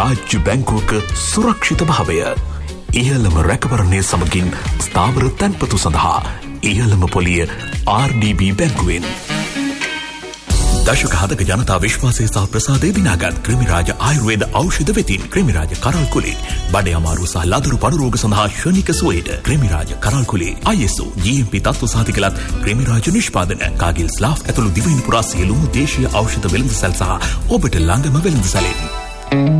රාජ්‍ය බැංකුවක සුරක්ෂිත භාවය. ඉහළම රැකවරණය සමගින් ස්ථාවර තැන්පතු සඳහා ඉහළම පොලිය RDB බැංකුවෙන්. දශක 7ක ජනතා විශ්වාසය සහ ප්‍රසාදය දිනාගත් ක්‍රිමිරාජ ආයුර්වේද ඖෂධ වෙතින් ක්‍රිමිරාජ කරල්කුලේ බඩේ අමාරු සහ ලදරු පඩු රෝග සඳහා ශනික සුවයට ක්‍රිමිරාජ කරල්කුලේ ISO GMP තත්ත්ව සහතිකලත් ක්‍රිමිරාජ නිෂ්පාදන කාගිල් ස්ලාෆ් ඇතුළු දිවයින පුරා සියලුම දේශීය ඖෂධ වෙළඳසැල් සහ ඔබට ළඟම වෙළඳසැලෙන්